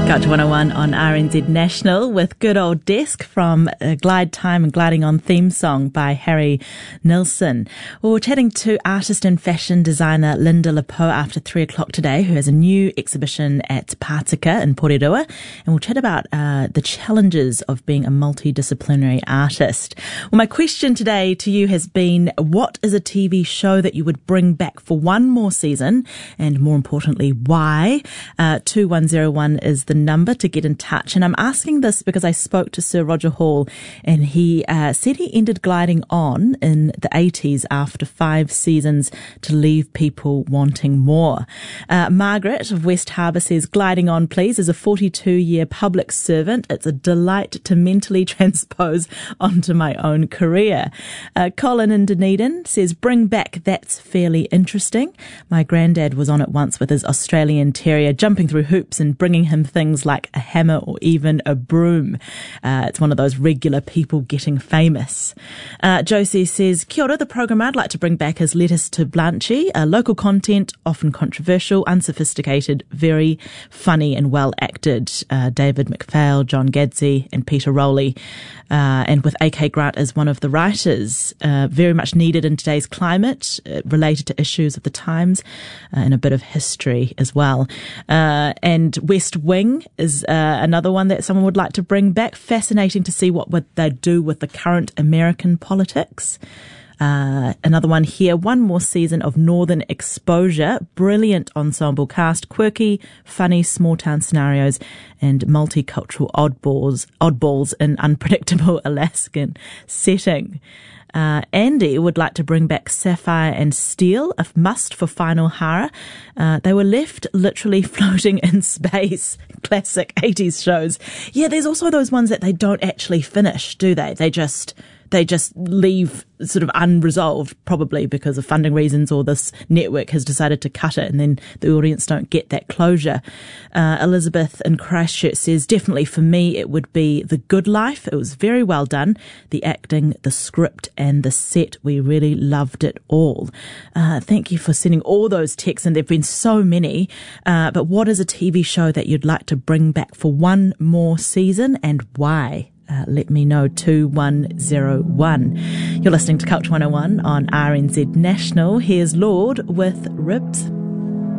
Culture 101 on RNZ National with Good Old Desk from Glide Time and Gliding On theme song by Harry Nilsson. Well, we're chatting to artist and fashion designer Linda Lepoa after 3 o'clock today, who has a new exhibition at Pātika in Porirua, and we'll chat about the challenges of being a multidisciplinary artist. Well, my question today to you has been, what is a TV show that you would bring back for one more season, and more importantly, why? 2101 is the number to get in touch. And I'm asking this because I spoke to Sir Roger Hall, and he said he ended Gliding On in the 80s after 5 seasons to leave people wanting more. Margaret of West Harbour says, Gliding On, please, is a 42-year public servant. It's a delight to mentally transpose onto my own career. Colin in Dunedin says, bring back That's Fairly Interesting. My granddad was on it once with his Australian Terrier, jumping through hoops and bringing him things like a hammer or even a broom. It's one of those regular people getting famous. Josie says, Kia ora, the program I'd like to bring back is Letters to Blanche, local content, often controversial, unsophisticated, very funny and well acted. David McPhail, John Gadsey and Peter Rowley, and with A.K. Grant as one of the writers. Very much needed in today's climate, related to issues of the times, and a bit of history as well. And West Wing is another one that someone would like to bring back. Fascinating to see what would they do with the current American politics. Another one here, one more season of Northern Exposure. Brilliant ensemble cast, quirky, funny small town scenarios and multicultural oddballs in unpredictable Alaskan setting. Andy would like to bring back Sapphire and Steel, a must for final horror. They were left literally floating in space. Classic 80s shows. Yeah, there's also those ones that they don't actually finish, do they? They just leave sort of unresolved, probably because of funding reasons, or this network has decided to cut it and then the audience don't get that closure. Elizabeth in Christchurch says, definitely for me it would be The Good Life. It was very well done. The acting, the script and the set, we really loved it all. Thank you for sending all those texts, and there have been so many. But what is a TV show that you'd like to bring back for one more season, and why? Let me know, 2101. You're listening to Culture 101 on RNZ National. Here's Lord with Ribs.